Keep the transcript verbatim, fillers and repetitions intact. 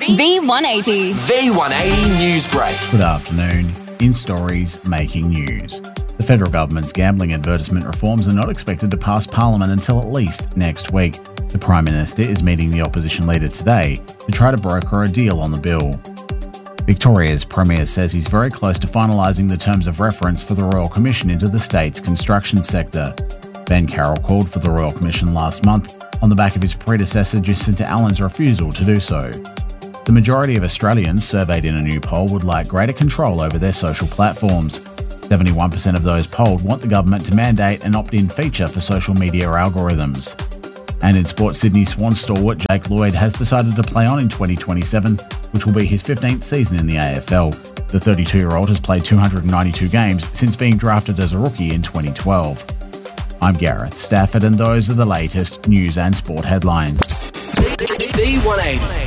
V one eighty. V one eighty News Break. Good afternoon. In stories making news. The federal government's gambling advertisement reforms are not expected to pass Parliament until at least next week. The Prime Minister is meeting the opposition leader today to try to broker a deal on the bill. Victoria's Premier says he's very close to finalising the terms of reference for the Royal Commission into the state's construction sector. Ben Carroll called for the Royal Commission last month on the back of his predecessor Jacinta Allen's refusal to do so. The majority of Australians surveyed in a new poll would like greater control over their social platforms. seventy-one percent of those polled want the government to mandate an opt-in feature for social media algorithms. And in sport, Sydney Swans stalwart Jake Lloyd has decided to play on in twenty twenty-seven, which will be his fifteenth season in the A F L. The thirty-two-year-old has played two hundred ninety-two games since being drafted as a rookie in twenty twelve. I'm Gareth Stafford, and those are the latest news and sport headlines. V one eighty.